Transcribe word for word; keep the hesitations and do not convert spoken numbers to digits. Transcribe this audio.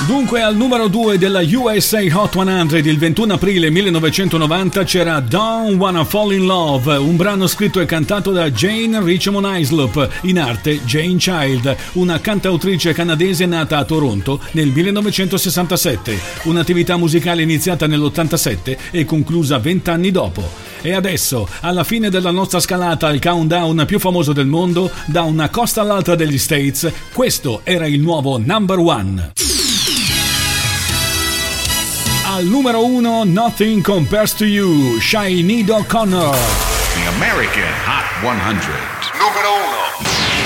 Dunque al numero due della U S A Hot cento il ventuno aprile millenovecentonovanta c'era Don't Wanna Fall in Love, un brano scritto e cantato da Jane Richmond Hislop, in arte Jane Child, una cantautrice canadese nata a Toronto nel millenovecentosessantasette, un'attività musicale iniziata nell'ottantasette e conclusa vent'anni dopo. E adesso, alla fine della nostra scalata al countdown più famoso del mondo, da una costa all'altra degli States, questo era il nuovo number one. Al numero uno, Nothing Compares to You, Sinead O'Connor. The American Hot cento. Numero uno.